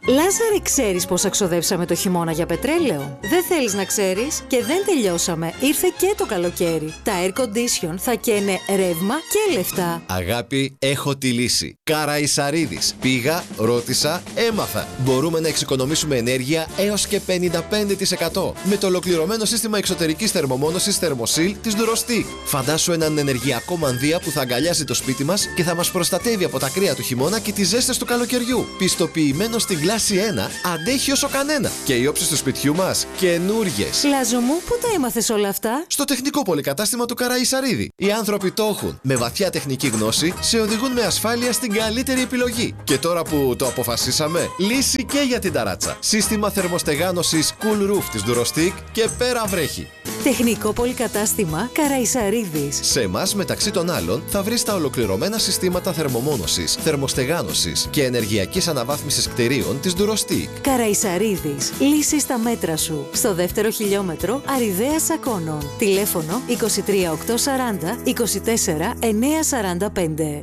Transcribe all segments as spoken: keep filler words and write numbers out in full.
Λάζαρε, ξέρεις πόσα ξοδέψαμε το χειμώνα για πετρέλαιο? Δεν θέλεις να ξέρεις? Και δεν τελειώσαμε. Ήρθε και το καλοκαίρι. Τα air condition θα καίνε ρεύμα και λεφτά. Αγάπη, έχω τη λύση. Καραϊσαρίδης. Πήγα, ρώτησα, έμαθα. Μπορούμε να εξοικονομήσουμε ενέργεια έως και πενήντα πέντε τοις εκατό με το ολοκληρωμένο σύστημα εξωτερικής θερμομόνωσης Thermosil της Durostic. Φαντάσου έναν ενεργειακό μανδύα που θα αγκαλιάζει το σπίτι μας και θα μας προστατεύει από τα κρύα του χειμώνα και τις ζέστες του καλοκαιριού. Πιστοποιημένο στην κλάση ένα, αντέχει όσο κανένα. Και οι όψεις του σπιτιού μας καινούριες. Λάζο μου, πού τα έμαθες όλα αυτά? Στο τεχνικό πολυκατάστημα του Καραϊσαρίδη. Οι άνθρωποι το έχουν. Με βαθιά τεχνική γνώση σε οδηγούν με ασφάλεια στην καλύτερη επιλογή. Και τώρα που το αποφασίσαμε, λύση και για την ταράτσα. Σύστημα θερμοστεγάνωσης Cool Roof της Durostic και πέρα βρέχει. Τεχνικό πολυκατάστημα Καραϊσαρίδης. Σε εμάς, μεταξύ των άλλων, θα βρεις τα ολοκληρωμένα συστήματα θερμομόνωσης, θερμοστεγάνωσης και ενεργειακής αναβάθμισης κτηρίων της Durostic. Καραϊσαρίδης. Λύση στα μέτρα σου. Στο δεύτερο χιλιόμετρο Αριδαίας Σακώνων. Τηλέφωνο είκοσι τρία οκτακόσια σαράντα είκοσι τέσσερα εννιακόσια σαράντα πέντε.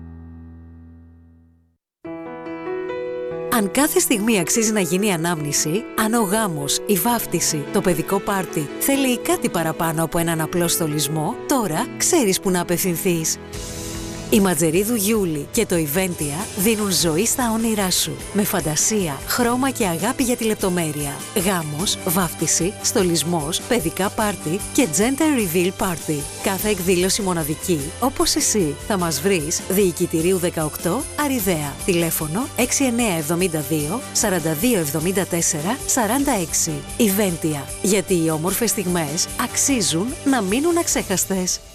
Αν κάθε στιγμή αξίζει να γίνει ανάμνηση, αν ο γάμος, η βάφτιση, το παιδικό πάρτι θέλει κάτι παραπάνω από έναν απλό στολισμό, τώρα ξέρεις που να απευθυνθείς. Η Ματζερίδου Γιούλη και το Iventia δίνουν ζωή στα όνειρά σου. Με φαντασία, χρώμα και αγάπη για τη λεπτομέρεια. Γάμος, βάφτιση, στολισμός, παιδικά πάρτι και gender reveal party. Κάθε εκδήλωση μοναδική, όπως εσύ. Θα μας βρεις Διοικητηρίου δεκαοκτώ, Αριδαία. Τηλέφωνο έξι εννιά εβδομήντα δύο σαράντα δύο εβδομήντα τέσσερα σαράντα έξι. Iventia. Γιατί οι όμορφες στιγμές αξίζουν να μείνουν αξέχαστες.